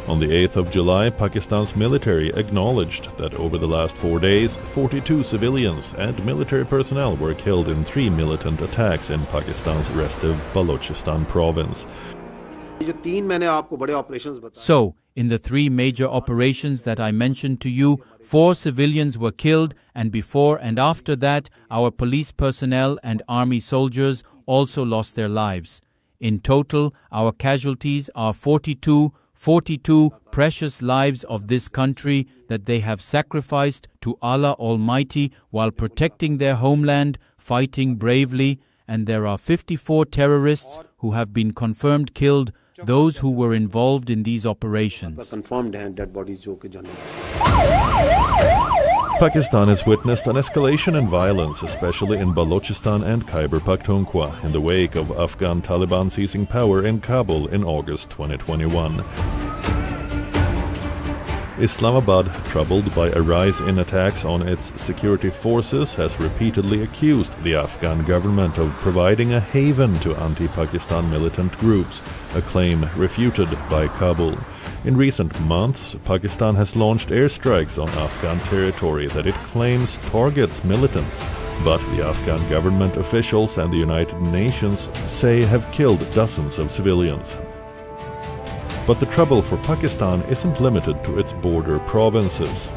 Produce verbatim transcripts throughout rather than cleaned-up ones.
On the eighth of July, Pakistan's military acknowledged that over the last four days, forty-two civilians and military personnel were killed in three militant attacks in Pakistan's restive Balochistan province. So, in the three major operations that I mentioned to you, four civilians were killed, and before and after that, our police personnel and army soldiers also lost their lives. In total, our casualties are forty-two, forty-two precious lives of this country that they have sacrificed to Allah Almighty while protecting their homeland, fighting bravely, and there are fifty-four terrorists who have been confirmed killed, those who were involved in these operations. Pakistan has witnessed an escalation in violence, especially in Balochistan and Khyber Pakhtunkhwa, in the wake of Afghan Taliban seizing power in Kabul in August twenty twenty-one. Islamabad, troubled by a rise in attacks on its security forces, has repeatedly accused the Afghan government of providing a haven to anti-Pakistan militant groups, a claim refuted by Kabul. In recent months, Pakistan has launched airstrikes on Afghan territory that it claims targets militants, but the Afghan government officials and the United Nations say have killed dozens of civilians. But the trouble for Pakistan isn't limited to its border provinces.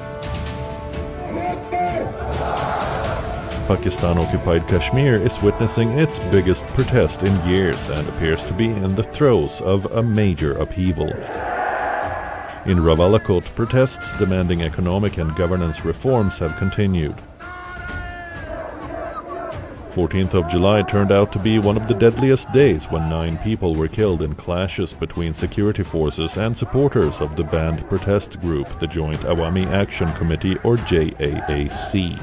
Pakistan-occupied Kashmir is witnessing its biggest protest in years and appears to be in the throes of a major upheaval. In Rawalakot, protests demanding economic and governance reforms have continued. fourteenth of July turned out to be one of the deadliest days when nine people were killed in clashes between security forces and supporters of the banned protest group, the Joint Awami Action Committee, or J A A C.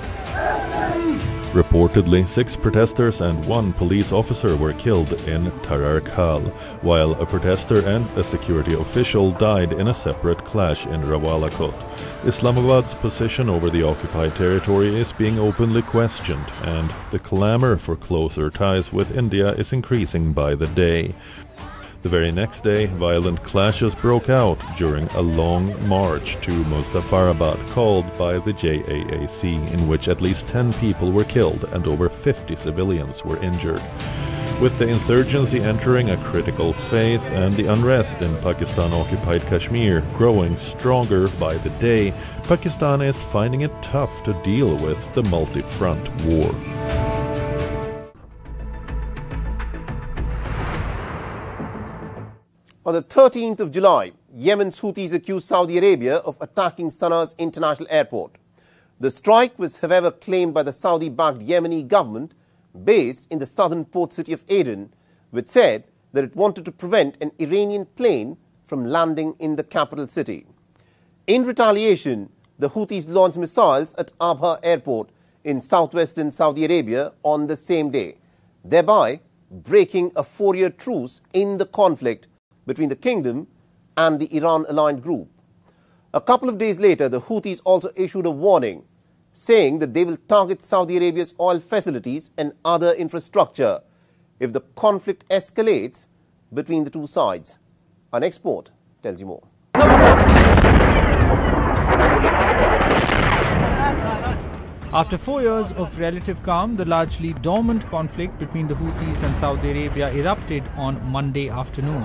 Reportedly, six protesters and one police officer were killed in Tarar Khal, while a protester and a security official died in a separate clash in Rawalakot. Islamabad's position over the occupied territory is being openly questioned, and the clamor for closer ties with India is increasing by the day. The very next day, violent clashes broke out during a long march to Muzaffarabad called by the J A A C, in which at least ten people were killed and over fifty civilians were injured. With the insurgency entering a critical phase and the unrest in Pakistan-occupied Kashmir growing stronger by the day, Pakistan is finding it tough to deal with the multi-front war. On the thirteenth of July, Yemen's Houthis accused Saudi Arabia of attacking Sana's international airport. The strike was, however, claimed by the Saudi-backed Yemeni government based in the southern port city of Aden, which said that it wanted to prevent an Iranian plane from landing in the capital city. In retaliation, the Houthis launched missiles at Abha airport in southwestern Saudi Arabia on the same day, thereby breaking a four-year truce in the conflict between the kingdom and the Iran-aligned group. A couple of days later, the Houthis also issued a warning, saying that they will target Saudi Arabia's oil facilities and other infrastructure if the conflict escalates between the two sides. Our next report tells you more. After four years of relative calm, the largely dormant conflict between the Houthis and Saudi Arabia erupted on Monday afternoon.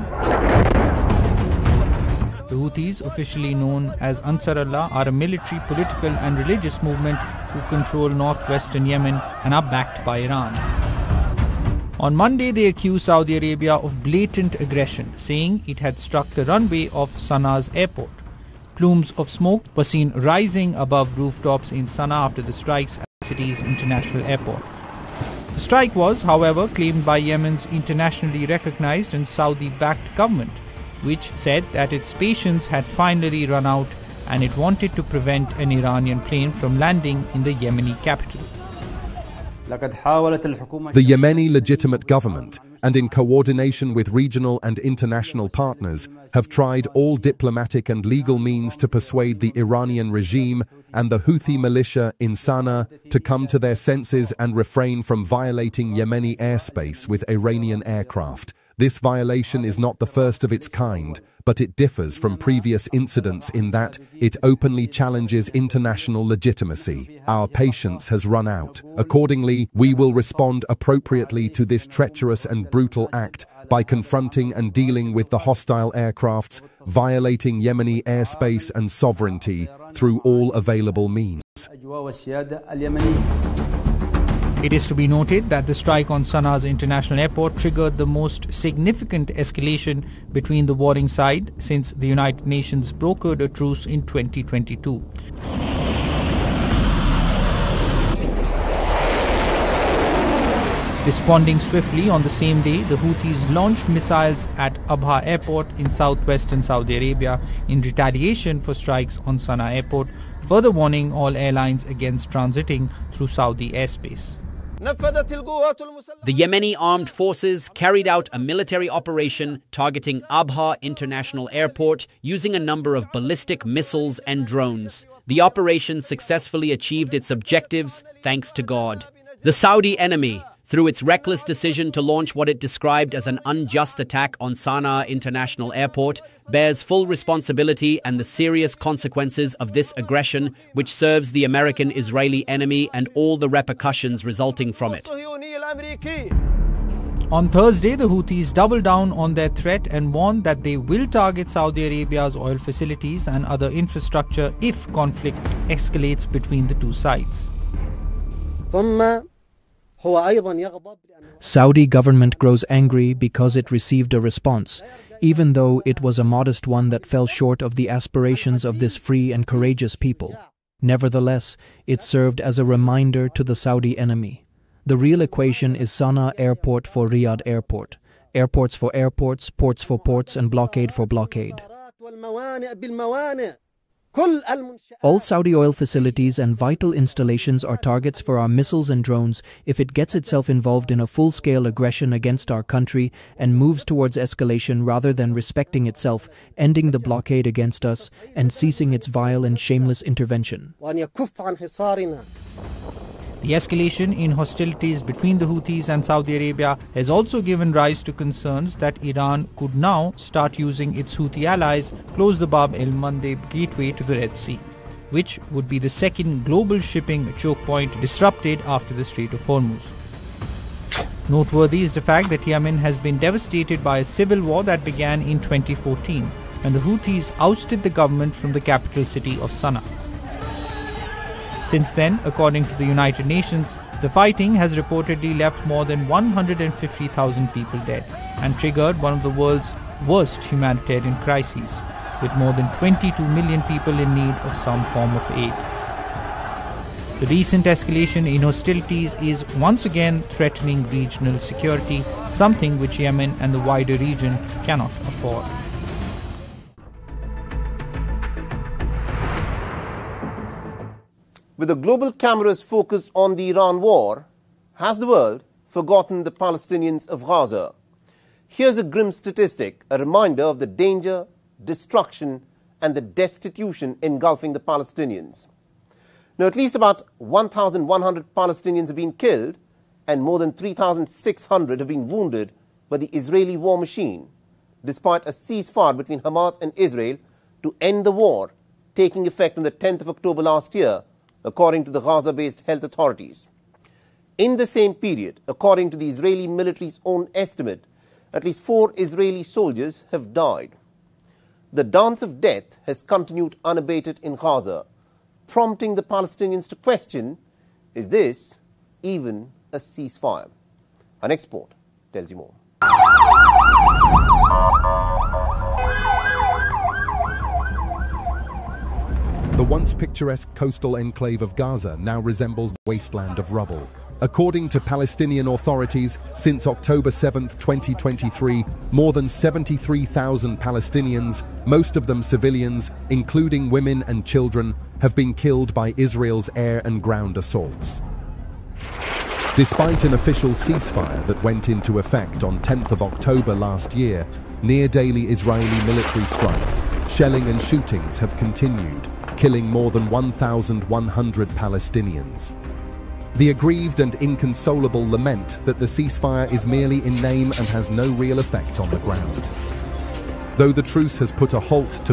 The Houthis, officially known as Ansar Allah, are a military, political and religious movement who control northwestern Yemen and are backed by Iran. On Monday, they accused Saudi Arabia of blatant aggression, saying it had struck the runway of Sana's airport. Plumes of smoke were seen rising above rooftops in Sana'a after the strikes at the city's international airport. The strike was, however, claimed by Yemen's internationally recognized and Saudi-backed government, which said that its patience had finally run out and it wanted to prevent an Iranian plane from landing in the Yemeni capital. The Yemeni legitimate government, and in coordination with regional and international partners, have tried all diplomatic and legal means to persuade the Iranian regime and the Houthi militia in Sana'a to come to their senses and refrain from violating Yemeni airspace with Iranian aircraft. This violation is not the first of its kind, but it differs from previous incidents in that it openly challenges international legitimacy. Our patience has run out. Accordingly, we will respond appropriately to this treacherous and brutal act by confronting and dealing with the hostile aircrafts violating Yemeni airspace and sovereignty through all available means. It is to be noted that the strike on Sana's international airport triggered the most significant escalation between the warring sides since the United Nations brokered a truce in twenty twenty-two. Responding swiftly on the same day, the Houthis launched missiles at Abha Airport in southwestern Saudi Arabia in retaliation for strikes on Sana'a Airport, further warning all airlines against transiting through Saudi airspace. The Yemeni armed forces carried out a military operation targeting Abha International Airport using a number of ballistic missiles and drones. The operation successfully achieved its objectives thanks to God. The Saudi enemy, through its reckless decision to launch what it described as an unjust attack on Sana'a International Airport, bears full responsibility and the serious consequences of this aggression, which serves the American-Israeli enemy and all the repercussions resulting from it. On Thursday, the Houthis doubled down on their threat and warned that they will target Saudi Arabia's oil facilities and other infrastructure if conflict escalates between the two sides. Saudi government grows angry because it received a response, even though it was a modest one that fell short of the aspirations of this free and courageous people. Nevertheless, it served as a reminder to the Saudi enemy. The real equation is Sana'a Airport for Riyadh Airport, airports for airports, ports for ports, and blockade for blockade. All Saudi oil facilities and vital installations are targets for our missiles and drones if it gets itself involved in a full-scale aggression against our country and moves towards escalation rather than respecting itself, ending the blockade against us, and ceasing its vile and shameless intervention. The escalation in hostilities between the Houthis and Saudi Arabia has also given rise to concerns that Iran could now start using its Houthi allies close the Bab el-Mandeb gateway to the Red Sea, which would be the second global shipping choke point disrupted after the Strait of Hormuz. Noteworthy is the fact that Yemen has been devastated by a civil war that began in twenty fourteen, and the Houthis ousted the government from the capital city of Sana'a. Since then, according to the United Nations, the fighting has reportedly left more than one hundred fifty thousand people dead and triggered one of the world's worst humanitarian crises, with more than twenty-two million people in need of some form of aid. The recent escalation in hostilities is once again threatening regional security, something which Yemen and the wider region cannot afford. With the global cameras focused on the Iran war, has the world forgotten the Palestinians of Gaza? Here's a grim statistic, a reminder of the danger, destruction, and the destitution engulfing the Palestinians. Now, at least about one thousand one hundred Palestinians have been killed and more than three thousand six hundred have been wounded by the Israeli war machine, despite a ceasefire between Hamas and Israel to end the war taking effect on the tenth of October last year, according to the Gaza-based health authorities. In the same period, according to the Israeli military's own estimate, at least four Israeli soldiers have died. The dance of death has continued unabated in Gaza, prompting the Palestinians to question, is this even a ceasefire? Our next report tells you more. The once picturesque coastal enclave of Gaza now resembles a wasteland of rubble. According to Palestinian authorities, since October seventh, twenty twenty-three, more than seventy-three thousand Palestinians, most of them civilians, including women and children, have been killed by Israel's air and ground assaults. Despite an official ceasefire that went into effect on tenth of October last year, near-daily Israeli military strikes, shelling and shootings have continued, killing more than one thousand one hundred Palestinians. The aggrieved and inconsolable lament that the ceasefire is merely in name and has no real effect on the ground. Though the truce has put a halt to